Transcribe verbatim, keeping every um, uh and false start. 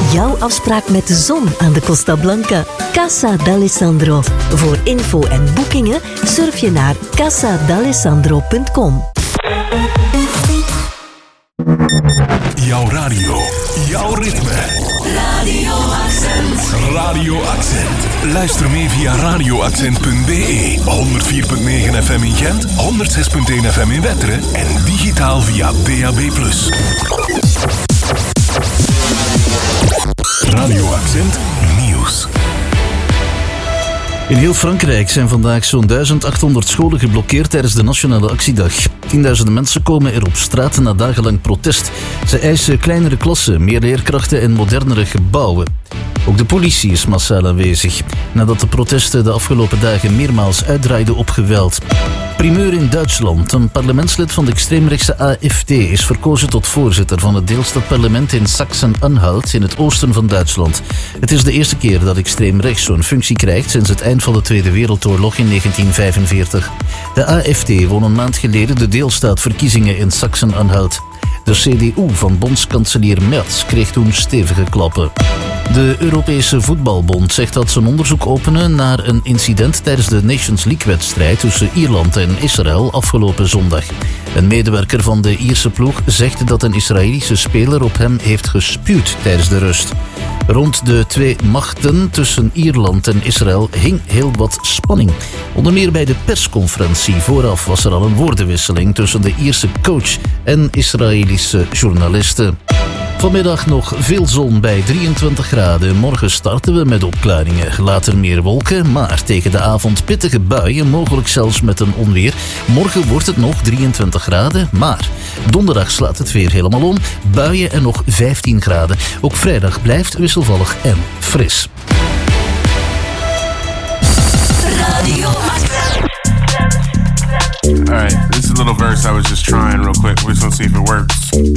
jouw afspraak met de zon aan de Costa Blanca. Casa d'Alessandro. Voor info en boekingen surf je naar casa d'alessandro punt com. Jouw radio, jouw ritme. Radio Accent. Radio Accent. Luister mee via radio accent punt b e, honderd vier komma negen F M in Gent, honderd zes komma één F M in Wetteren en digitaal via D A B plus. Radio Accent Nieuws. In heel Frankrijk zijn vandaag zo'n duizend achthonderd scholen geblokkeerd tijdens de Nationale Actiedag. Tienduizenden mensen komen er op straat na dagenlang protest. Ze eisen kleinere klassen, meer leerkrachten en modernere gebouwen. Ook de politie is massaal aanwezig, nadat de protesten de afgelopen dagen meermaals uitdraaiden op geweld. Primeur in Duitsland. Een parlementslid van de extreemrechtse A F D is verkozen tot voorzitter van het deelstaatparlement in Sachsen-Anhalt in het oosten van Duitsland. Het is de eerste keer dat extreem rechts zo'n functie krijgt sinds het eind van de Tweede Wereldoorlog in negentien vijfenveertig. De A F D won een maand geleden de deelstaatverkiezingen in Sachsen-Anhalt. De C D U van bondskanselier Merz kreeg toen stevige klappen. De Europese Voetbalbond zegt dat ze een onderzoek openen naar een incident tijdens de Nations League-wedstrijd tussen Ierland en Israël afgelopen zondag. Een medewerker van de Ierse ploeg zegt dat een Israëlische speler op hem heeft gespuwd tijdens de rust. Rond de twee machten tussen Ierland en Israël hing heel wat spanning. Onder meer bij de persconferentie vooraf was er al een woordenwisseling tussen de Ierse coach en Israëlische journalisten. Vanmiddag nog veel zon bij drieëntwintig graden. Morgen starten we met opklaringen. Later meer wolken, maar tegen de avond pittige buien, mogelijk zelfs met een onweer. Morgen wordt het nog drieëntwintig graden, maar donderdag slaat het weer helemaal om. Buien en nog vijftien graden. Ook vrijdag blijft wisselvallig en fris. Radio Alright, this is a little verse I was just trying real quick. We're just gonna see if it works.